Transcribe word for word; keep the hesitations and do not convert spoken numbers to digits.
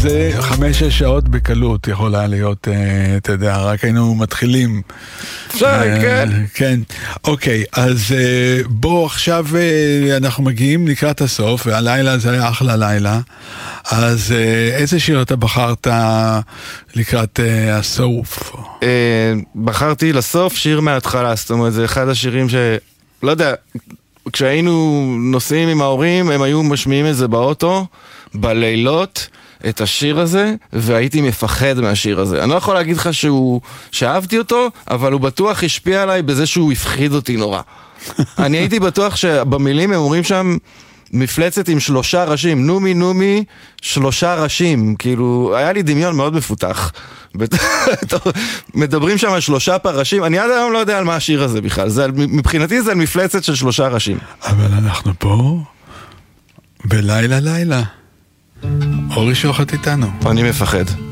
זה חמש-שש שעות בקלות יכולה להיות, אתה יודע, רק היינו מתחילים. אפשר, כן. כן, אוקיי, אז בוא עכשיו אנחנו מגיעים לקראת הסוף, והלילה זה היה אחלה לילה, אז איזה שיר אתה בחרת לקראת הסוף? בחרתי לסוף שיר מההתחלה, זאת אומרת, זה אחד השירים ש... לא יודע, כשהיינו נוסעים עם ההורים, הם היו משמיעים את זה באוטו, בלילות, את השיר הזה, והייתי מפחד מהשיר הזה. אני לא יכול להגיד לך שהוא, שאהבתי אותו, אבל הוא בטוח השפיע עליי בזה שהוא הפחיד אותי נורא. אני הייתי בטוח שבמילים הם אומרים שם, מפלצת עם שלושה ראשים, נומי נומי, שלושה ראשים, כאילו, היה לי דמיון מאוד מפותח. מדברים שם על שלושה פרשים, אני עד היום לא יודע על מה השיר הזה בכלל, זה, מבחינתי זה על מפלצת של שלושה ראשים. אבל אנחנו פה בלילה לילה. אורי שוחט איתנו. אני מפחד.